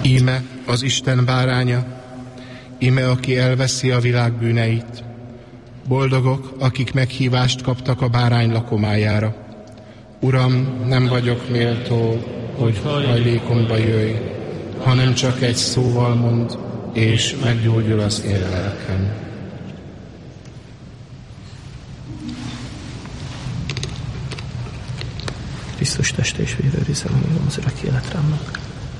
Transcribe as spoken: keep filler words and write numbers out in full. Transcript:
Íme az Isten báránya, íme aki elveszi a világ bűneit. Boldogok, akik meghívást kaptak a bárány lakomájára. Uram, nem vagyok méltó, hogy hajlékomba jöjj, hanem csak egy szóval mond, és meggyógyul az én lelkem. Krisztus teste és vére, részemben az örök életre annak.